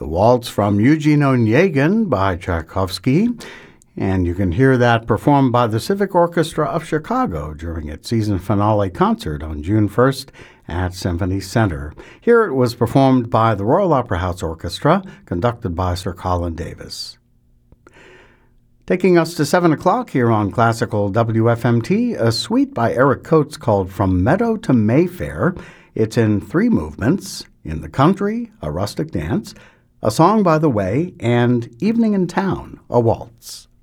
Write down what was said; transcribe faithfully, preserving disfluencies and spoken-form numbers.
the waltz from Eugene Onegin by Tchaikovsky, and you can hear that performed by the Civic Orchestra of Chicago during its season finale concert on June first at Symphony Center. Here it was performed by the Royal Opera House Orchestra, conducted by Sir Colin Davis. Taking us to seven o'clock here on Classical W F M T, a suite by Eric Coates called From Meadow to Mayfair. It's in three movements: In the Country, a rustic dance, A Song by the Way, and Evening in Town, a waltz.